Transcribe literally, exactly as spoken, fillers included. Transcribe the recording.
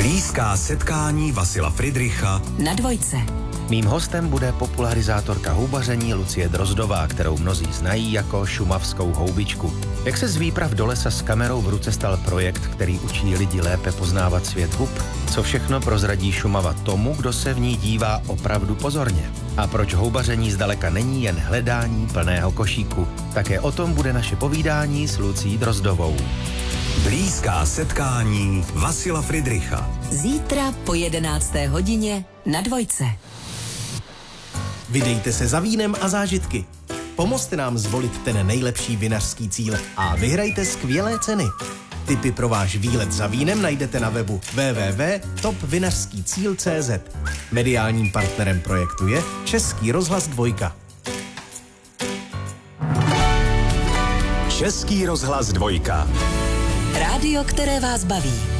Blízká setkání Vasila Fridricha na Dvojce. Mým hostem bude popularizátorka houbaření Lucie Drozdová, kterou mnozí znají jako šumavskou houbičku. Jak se z výprav do lesa s kamerou v ruce stal projekt, který učí lidi lépe poznávat svět hub? Co všechno prozradí Šumava tomu, kdo se v ní dívá opravdu pozorně? A proč houbaření zdaleka není jen hledání plného košíku? Také o tom bude naše povídání s Lucí Drozdovou. Blízká setkání Vasila Fridricha. Zítra po jedenácté hodině na Dvojce. Vydejte se za vínem a zážitky. Pomozte nám zvolit ten nejlepší vinařský cíl a vyhrajte skvělé ceny. Tipy pro váš výlet za vínem najdete na webu w w w tečka top vinařský cíl tečka c z. Mediálním partnerem projektu je Český rozhlas Dvojka. Český rozhlas Dvojka. Rádio, které vás baví.